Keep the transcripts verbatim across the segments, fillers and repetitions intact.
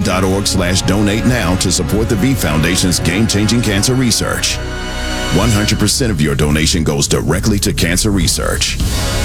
V.org slash donate now to support the V Foundation's game-changing cancer research. one hundred percent of your donation goes directly to cancer research.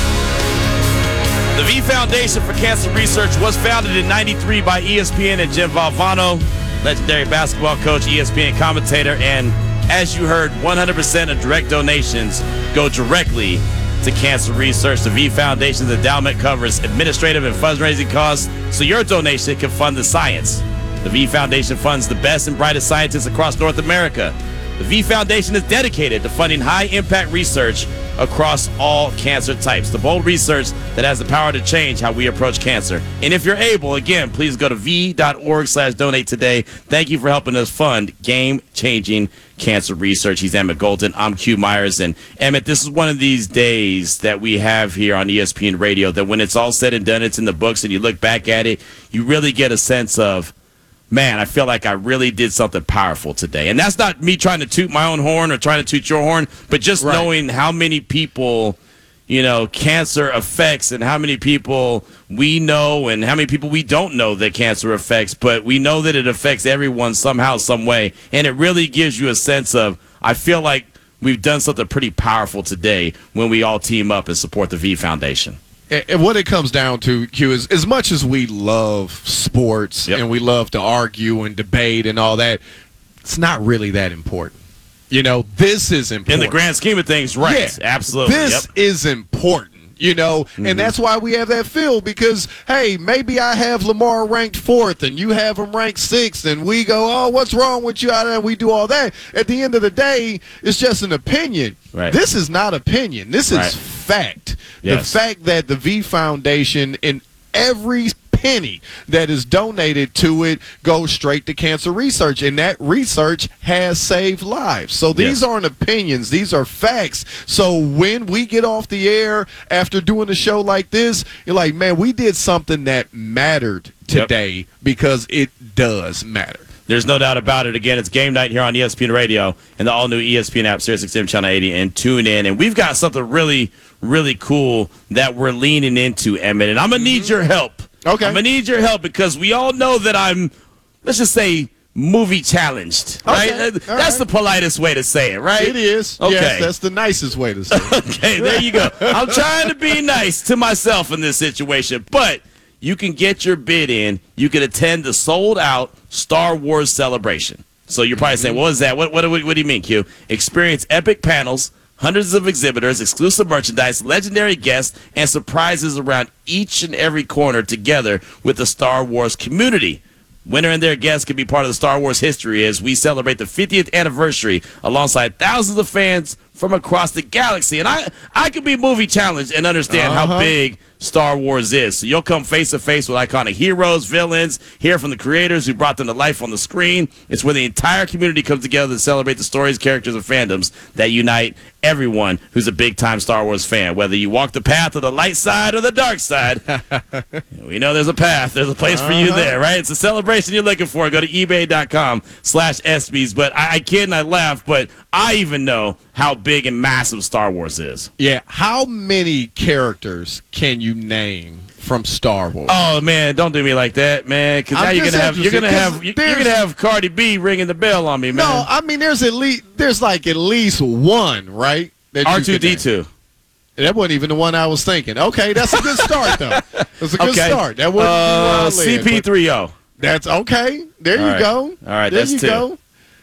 The V Foundation for Cancer Research was founded in ninety-three by E S P N and Jim Valvano, legendary basketball coach, E S P N commentator, and as you heard, one hundred percent of direct donations go directly to cancer research. The V Foundation's endowment covers administrative and fundraising costs, so your donation can fund the science. The V Foundation funds the best and brightest scientists across North America. The V Foundation is dedicated to funding high-impact research across all cancer types. The bold research that has the power to change how we approach cancer. And if you're able, again, please go to V.org slash donate today. Thank you for helping us fund game-changing cancer research. He's Emmett Golden. I'm Q Myers. And Emmett, this is one of these days that we have here on E S P N Radio that when it's all said and done, it's in the books, and you look back at it, you really get a sense of, man, I feel like I really did something powerful today. And that's not me trying to toot my own horn or trying to toot your horn, but just right. knowing how many people, you know, cancer affects and how many people we know and how many people we don't know that cancer affects, but we know that it affects everyone somehow, some way. And it really gives you a sense of, I feel like we've done something pretty powerful today when we all team up and support the V Foundation. And what it comes down to, Q, is as much as we love sports yep. and we love to argue and debate and all that, it's not really that important. You know, this is important. In the grand scheme of things, right. Yeah, absolutely. This yep. is important. You know, mm-hmm. and that's why we have that feel because, hey, maybe I have Lamar ranked fourth and you have him ranked sixth, and we go, oh, what's wrong with you? And we do all that. At the end of the day, it's just an opinion. Right. This is not opinion. This is right. fact. Yes. The fact that the V Foundation in every penny that is donated to it goes straight to cancer research, and that research has saved lives. So these yes. aren't opinions, these are facts. So when we get off the air after doing a show like this, you're like, man, we did something that mattered today yep. because it does matter. There's no doubt about it. Again, it's game night here on E S P N Radio and the all-new E S P N app, Sirius X M Channel eighty, and tune in. And we've got something really, really cool that we're leaning into, Emmett. And I'm going to need your help. Okay. I'm going to need your help because we all know that I'm, let's just say, movie challenged, right? Okay. That's right. the politest way to say it, right? It is. Okay. Yes, that's the nicest way to say it. Okay, there you go. I'm trying to be nice to myself in this situation, but you can get your bid in. You can attend the sold-out Star Wars celebration. So you're probably mm-hmm. saying, what is that? What, what, what, what do you mean, Q? Experience epic panels, hundreds of exhibitors, exclusive merchandise, legendary guests, and surprises around each and every corner together with the Star Wars community. Winner and their guests can be part of the Star Wars history as we celebrate the fiftieth anniversary alongside thousands of fans from across the galaxy. And I, I could be movie challenged and understand uh-huh. how big Star Wars is. So you'll come face to face with iconic heroes, villains, hear from the creators who brought them to life on the screen. It's where the entire community comes together to celebrate the stories, characters, and fandoms that unite everyone who's a big-time Star Wars fan. Whether you walk the path of the light side or the dark side, we know there's a path. There's a place uh-huh. for you there, right? It's a celebration you're looking for. Go to ebay.com slash ESPYs. But I, I kid and I laugh, but I even know how big and massive Star Wars is. Yeah, how many characters can you name from Star Wars? Oh man, don't do me like that, man. Because now you're gonna have you're gonna have you're gonna have Cardi B ringing the bell on me, man. No, I mean there's at least there's like at least one, right? R two D two. That wasn't even the one I was thinking. Okay, that's a good start though. That's a good okay. start. That wasn't uh, C P three O. That's okay. There All you right. go. All right, there that's you two. Go.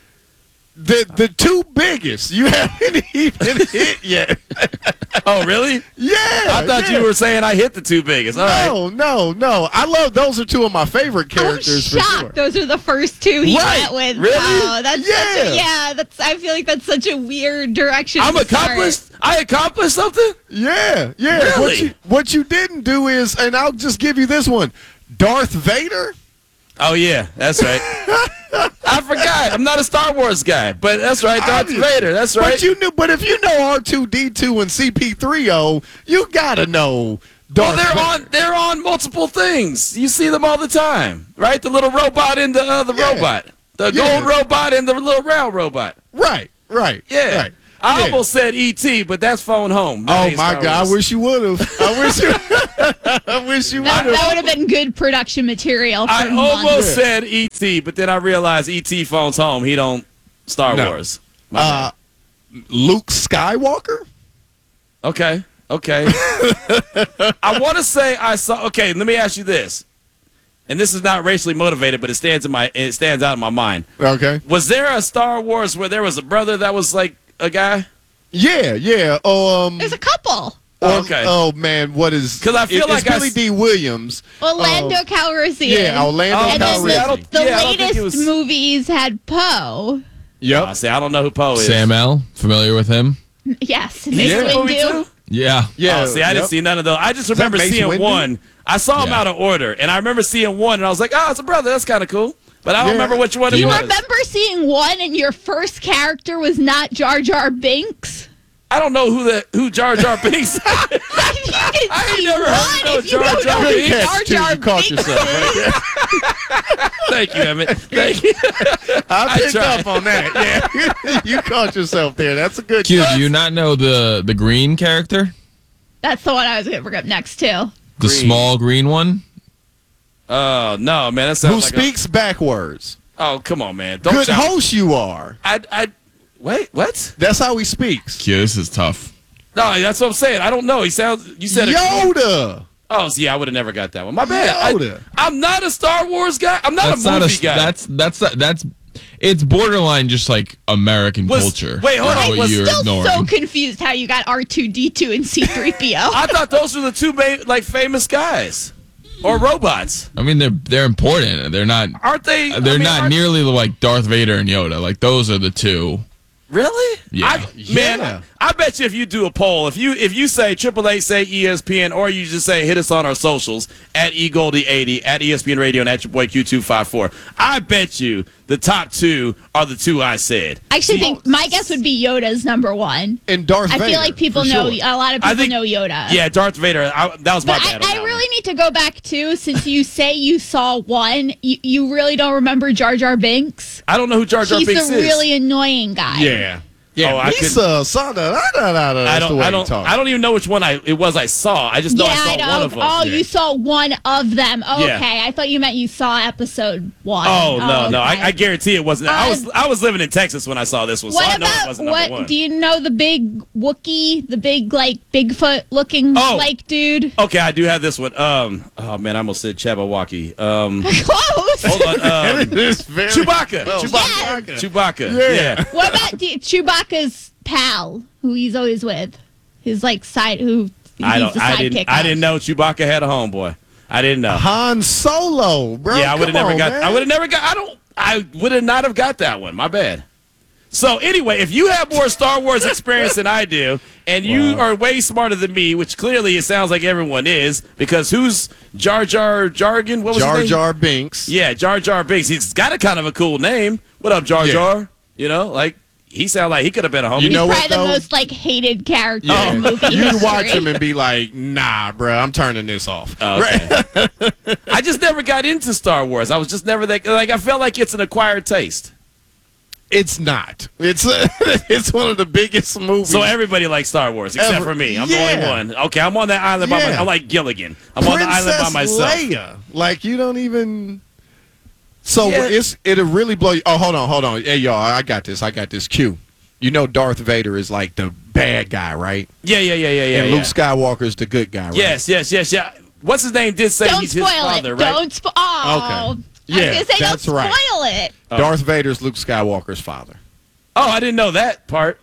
The the two biggest you haven't even hit yet. Oh, really? Yeah. I thought yeah. you were saying I hit the two biggest. All no, right. no, no. I love those are two of my favorite characters I'm for shocked. sure. Those are the first two he right. went with. Really? Wow, that's yeah. Such a, yeah. That's. I feel like that's such a weird direction. I'm to accomplished. Start. I accomplished something. Yeah, yeah. Really? What you, what you didn't do is, and I'll just give you this one, Darth Vader. Oh yeah, that's right. I forgot. I'm not a Star Wars guy, but that's right, Darth Vader. That's right. But you knew. But if you know R two D two and C P three O, you gotta know Darth well, they're Vader. on. They're on multiple things. You see them all the time, right? The little robot and the uh, the Yeah. robot, the Yeah. gold robot and the little round robot. Right, right, Yeah. right. I Yeah. almost said E T, but that's Phone Home. That Oh ain't my Star God! I Wars. wish you would have. I wish you. I wish you would That, have. that would have been good production material for I months. almost said E T, but then I realized E T phones home. He don't Star No. Wars. My Uh, Luke Skywalker. bad. okay, okay. I want to say I saw. Okay, let me ask you this, and this is not racially motivated, but it stands in my it stands out in my mind. Okay. Was there a Star Wars where there was a brother that was like a guy? Yeah, yeah. Um. There's a couple. Oh, okay. Oh man, what is? 'Cause I feel it, like it's I Billy s- D. Williams. Orlando Um, Calrissian. Yeah, Orlando Oh, And then see, I the, don't- the yeah, I don't think it latest was- movies had Poe. Yep. I say I don't know who Poe is. Sam L. Familiar with him? Yes, He's Mace in the movie Windu. too? Yeah. Yeah. Oh, see, I didn't yep. see none of those. I just remember Mace seeing Windu? one. I saw him Yeah. out of order, and I remember seeing one, and I was like, "Oh, it's a brother. That's kind of cool." But I don't Yeah. remember which one Do it you was. You remember seeing one and your first character was not Jar Jar Binks? I don't know who the who Jar Jar Binks. is. You can I ain't see never heard one no if you Jar don't Jar know who Binks. Jar Too, Jar you caught Binks yourself right is. there. Thank you, Emmett. Thank you. I picked tried. up on that. Yeah, you caught yourself there. That's a good. Q, guess. do you not know the the green character? That's the one I was going to bring up next, too. The Green. small green one? Oh no, man, that sounds Who like speaks backwards? A, oh, come on, man. Don't Good shout. host you are. I, I, wait, what? That's how he speaks. Q, this is tough. No, that's what I'm saying. I don't know. He sounds. You said it. Yoda. Oh, see, I would have never got that one. My bad. I, Yoda. I'm not a Star Wars guy. I'm not That's a not movie a guy. that's that's that's it's borderline just like American Was- culture. wait, hold That's on, what was you're Still ignoring. so confused how you got R two D two and C three P O. I thought those were the two main, like famous guys or robots. I mean, they're they're important. They're not Aren't they? I they're mean, not aren't- nearly like Darth Vader and Yoda. Like those are the two. Really? Yeah. I, man, Yeah. I bet you if you do a poll, if you if you say Triple Eight say E S P N, or you just say hit us on our socials at E Goldie eighty, at E S P N Radio, and at your boy Q two five four, I bet you the top two are the two I said. I actually think my guess would be Yoda's number one. And Darth I Vader. feel like people for know sure. a lot of I people think- know Yoda. Yeah, Darth Vader. I, that was my But bad. I, on I that really one. need to go back too, since you say you saw one. You, you really don't remember Jar Jar Binks? I don't know who Jar Jar He's Binks the is. really annoying guy. Yeah. Yeah. Oh, I Lisa, son, da, da, da, da, da, I that's the don't. way I he don't. talks. I don't even know which one I it was. I saw. I just know Yeah, I saw I know. one of them. Oh, Yeah. you saw one of them. Oh, Yeah. okay. I thought you meant you saw episode one. Oh no, no! okay. I, I guarantee it wasn't. I Uh, was I was living in Texas when I saw this one, so I What know it about wasn't number what? one. Do you know the big Wookiee, the big like Bigfoot looking Oh. like dude? Okay, I do have this one. Um, oh man, I almost said Chabawaki. Um, Close. hold on. Um, It is very Chewbacca. well, Chewbacca. Yes. Chewbacca. Yeah. Yeah. What about D- Chewbacca's pal, who he's always with? His like side, who he's I don't. the I sidekick didn't. I of. didn't know Chewbacca had a homeboy. I didn't know. Han Solo, bro. yeah, I would have Come never on, got. man. I would have never got. I don't. I would have not have got that one. My bad. So anyway, if you have more Star Wars experience than I do, and you Wow. are way smarter than me, which clearly it sounds like everyone is, because who's Jar Jar Jargon? What was Jar his name? Jar Binks. Yeah, Jar Jar Binks. He's got a kind of a cool name. What up, Jar Yeah. Jar? You know, like he sounded like he could have been a homie. You know He's what, probably the though? most like hated character Yeah. in movie You'd history. watch him and be like, nah, bro, I'm turning this off. Oh, okay. I just never got into Star Wars. I was just never that. Like I felt like it's an acquired taste. It's not. It's it's one of the biggest movies. So everybody likes Star Wars except Ever. for me. I'm Yeah. the only one. Okay, I'm on that island by Yeah. myself. I'm like Gilligan. I'm on the island by Princess myself. Leia. Like you don't even. So Yeah. it's it'll really blow you. Oh, hold on, hold on. Hey, y'all, I got this. I got this. Q. You know Darth Vader is like the bad guy, right? Yeah, yeah, yeah, yeah, yeah. and yeah. Luke Skywalker is the good guy, right? Yes, yes, yes, yeah. What's his name? Did say Don't he's spoil his father, it. right? Don't spoil. Oh, Okay. I was Yeah, gonna say that's don't right. spoil it. Darth Vader's Luke Skywalker's father. Oh, I didn't know that part.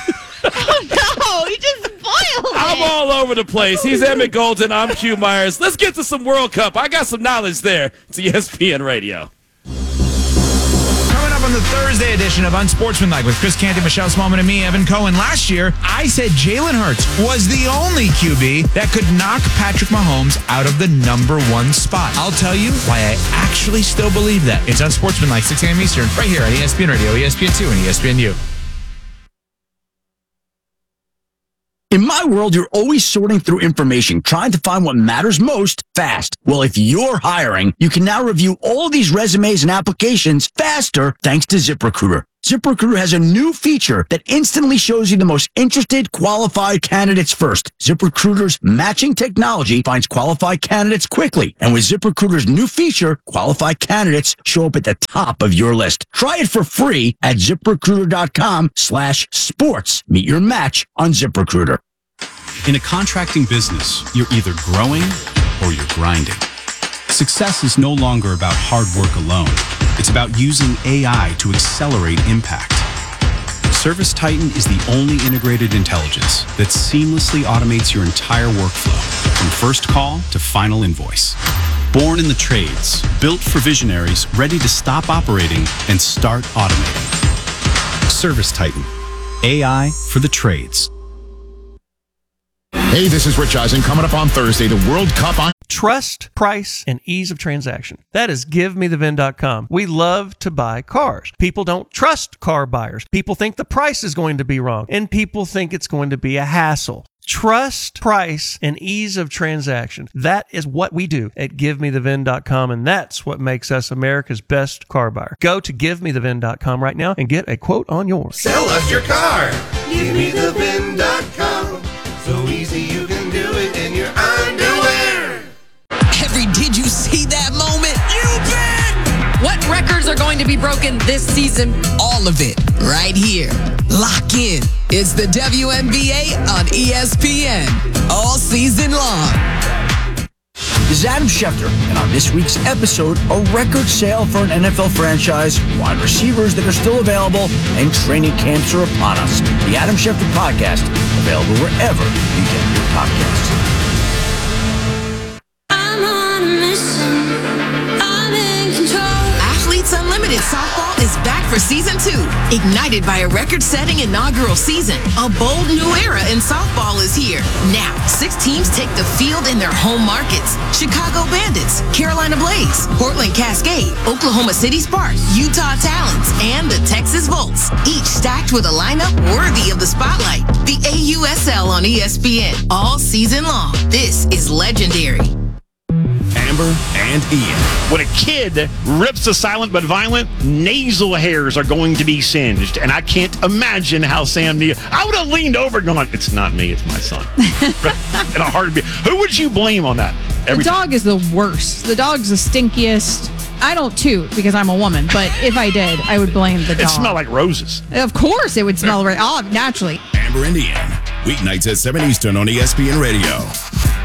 Oh no, you just spoiled I'm it. all over the place. He's Emmett Golden. I'm Q Myers. Let's get to some World Cup. I got some knowledge there. It's E S P N Radio. Coming up on the Thursday edition of Unsportsmanlike with Chris Canty, Michelle Smallman, and me, Evan Cohen. Last year, I said Jalen Hurts was the only Q B that could knock Patrick Mahomes out of the number one spot. I'll tell you why I actually still believe that. It's Unsportsmanlike, six a.m. Eastern, right here on E S P N Radio, E S P N two, and E S P N U. In my world, you're always sorting through information, trying to find what matters most fast. Well, if you're hiring, you can now review all these resumes and applications faster thanks to ZipRecruiter. ZipRecruiter has a new feature that instantly shows you the most interested, qualified candidates first. ZipRecruiter's matching technology finds qualified candidates quickly. And with ZipRecruiter's new feature, qualified candidates show up at the top of your list. Try it for free at ZipRecruiter.com slash sports. Meet your match on ZipRecruiter. In a contracting business, you're either growing or you're grinding. Success is no longer about hard work alone. It's about using A I to accelerate impact. ServiceTitan is the only integrated intelligence that seamlessly automates your entire workflow, from first call to final invoice. Born in the trades, built for visionaries ready to stop operating and start automating. ServiceTitan, A I for the trades. Hey, this is Rich Eisen. Coming up on Thursday, the World Cup on Trust, price, and ease of transaction. That is give me the vin dot com. We love to buy cars. People don't trust car buyers. People think the price is going to be wrong, and people think it's going to be a hassle. Trust, price, and ease of transaction. That is what we do at give me the vin dot com, and that's what makes us America's best car buyer. Go to give me the vin dot com right now and get a quote on yours. Sell us your car. give me the vin dot com. So easy you can do it in your underwear. Every, did you see that moment? You bet! What records are going to be broken this season? All of it, right here. Lock in. It's the W N B A on E S P N. All season long. This is Adam Schefter, and on this week's episode, a record sale for an N F L franchise, wide receivers that are still available, and training camps are upon us. The Adam Schefter Podcast, available wherever you get your podcasts. I'm on a mission. I'm in control. Athletes Unlimited Softball is back for season two. Ignited by a record-setting inaugural season, a bold new era in softball is here. Now, six teams take the field in their home markets. Chicago Bandits, Carolina Blaze, Portland Cascade, Oklahoma City Sparks, Utah Talons, and the Texas Volts. Each stacked with a lineup worthy of the spotlight. The A U S L on E S P N all season long. This is legendary. Amber and Ian. When a kid rips a silent but violent, nasal hairs are going to be singed. And I can't imagine how Sam Neill, I would have leaned over and gone, it's not me, it's my son. In a heartbeat. Who would you blame on that? Every the dog time? Is the worst. The dog's the stinkiest. I don't toot because I'm a woman, but if I did, I would blame the dog. It smelled like roses. Of course it would smell right. Oh, naturally. Amber and Ian. Weeknights at seven Eastern on E S P N Radio.